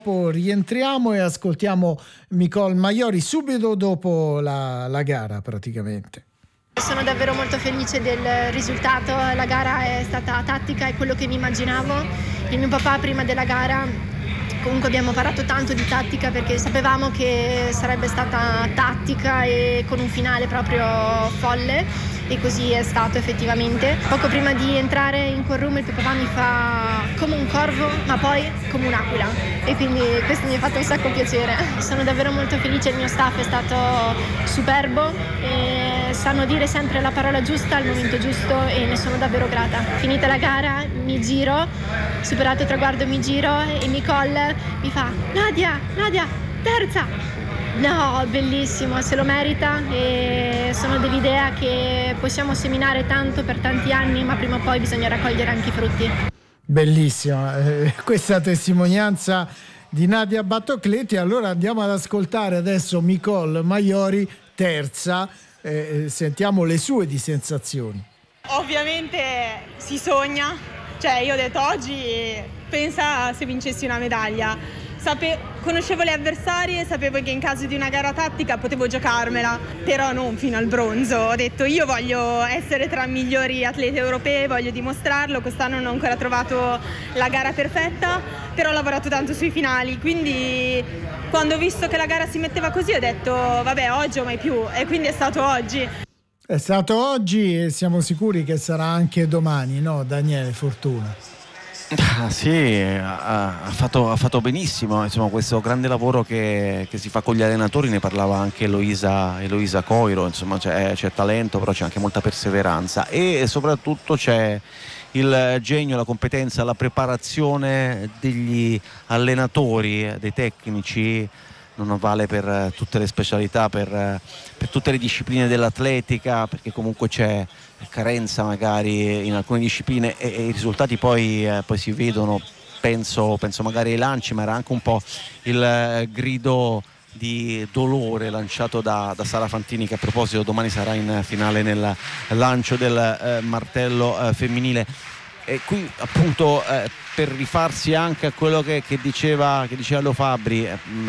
Rientriamo e ascoltiamo Micol Maiori subito dopo la gara praticamente. Sono davvero molto felice del risultato, la gara è stata tattica, è quello che mi immaginavo. Il mio papà prima della gara, comunque abbiamo parlato tanto di tattica perché sapevamo che sarebbe stata tattica e con un finale proprio folle, e così è stato effettivamente. Poco prima di entrare in quel room il mio papà mi fa come un corvo ma poi come un'aquila, e quindi questo mi ha fatto un sacco piacere. Sono davvero molto felice, il mio staff è stato superbo e sanno dire sempre la parola giusta al momento giusto e ne sono davvero grata. Finita la gara mi giro, superato il traguardo mi giro e Micol mi fa Nadia, terza! No, bellissimo, se lo merita e sono dell'idea che possiamo seminare tanto per tanti anni, ma prima o poi bisogna raccogliere anche i frutti. Bellissima questa testimonianza di Nadia Battocletti. Allora andiamo ad ascoltare adesso Micol Maiori, terza, sentiamo le sue di sensazioni. Ovviamente si sogna, cioè io ho detto oggi pensa se vincessi una medaglia. Conoscevo le avversarie, sapevo che in caso di una gara tattica potevo giocarmela, però non fino al bronzo. Ho detto io voglio essere tra i migliori atleti europei, voglio dimostrarlo. Quest'anno non ho ancora trovato la gara perfetta, però ho lavorato tanto sui finali, quindi quando ho visto che la gara si metteva così ho detto vabbè, oggi o mai più, e quindi è stato oggi. È stato oggi e siamo sicuri che sarà anche domani, no Daniele Fortuna? Sì, ha fatto benissimo, insomma, questo grande lavoro che si fa con gli allenatori. Ne parlava anche Eloisa Coiro, insomma c'è talento, però c'è anche molta perseveranza e soprattutto c'è il genio, la competenza, la preparazione degli allenatori, dei tecnici. Non vale per tutte le specialità, per tutte le discipline dell'atletica, perché comunque c'è carenza magari in alcune discipline e i risultati poi si vedono. Penso magari ai lanci, ma era anche un po' il grido di dolore lanciato da Sara Fantini, che a proposito domani sarà in finale nel lancio del martello femminile. E qui appunto per rifarsi anche a quello che diceva Leo Fabbri,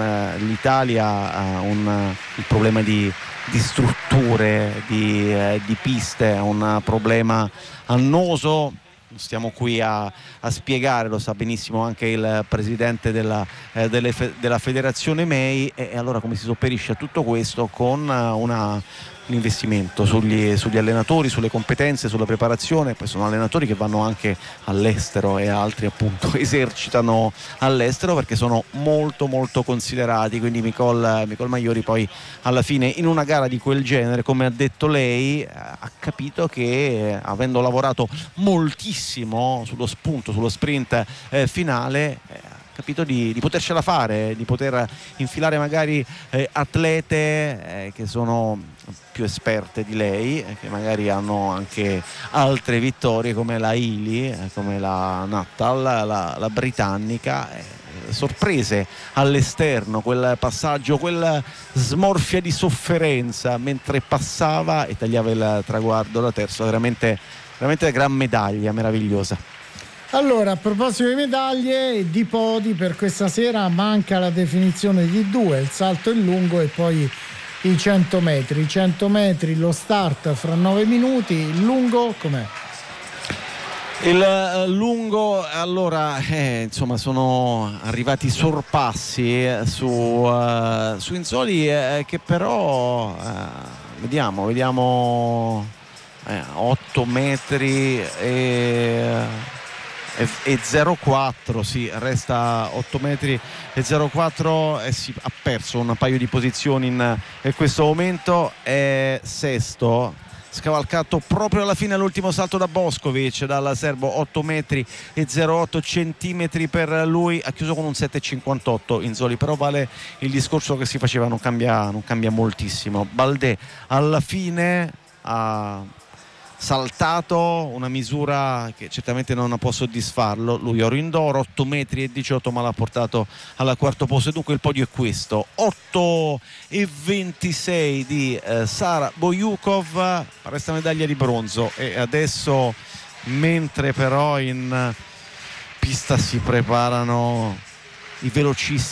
l'Italia ha un problema di strutture, di piste, un problema annoso. Stiamo qui a spiegare, lo sa benissimo anche il presidente della federazione MEI, e allora come si sopperisce a tutto questo con un investimento sugli allenatori, sulle competenze, sulla preparazione. Poi sono allenatori che vanno anche all'estero e altri appunto esercitano all'estero perché sono molto molto considerati, quindi Micol Maiori poi alla fine in una gara di quel genere, come ha detto lei, ha capito che avendo lavorato moltissimo sullo spunto, sullo sprint finale, capito di potercela fare, di poter infilare magari atlete che sono più esperte di lei, che magari hanno anche altre vittorie come la Ili, come la Nuttall, la britannica. Sorprese all'esterno, quel passaggio, quella smorfia di sofferenza mentre passava e tagliava il traguardo da terzo, veramente gran medaglia, meravigliosa. Allora, a proposito di medaglie e di podi, per questa sera manca la definizione di due, il salto in lungo e poi i 100 metri. I 100 metri, lo start fra 9 minuti, il lungo com'è? Il lungo, allora, insomma, sono arrivati sorpassi su Inzoli che però, vediamo 8 metri e 0,4, sì, resta 8 metri e 0,4 e si ha perso un paio di posizioni in questo momento. È sesto, scavalcato proprio alla fine all'ultimo salto da Boskovic, dal serbo, 8 metri e 0,8 centimetri per lui, ha chiuso con un 7,58 Inzoli, però vale il discorso che si faceva, non cambia moltissimo. Baldé alla fine ha saltato una misura che certamente non può soddisfarlo, lui oro in d'oro, 8 metri e 18, ma l'ha portato al quarto posto, e dunque il podio è questo: 8 e 26 di Sara Bojukov, resta medaglia di bronzo. E adesso, mentre però in pista si preparano velocissimi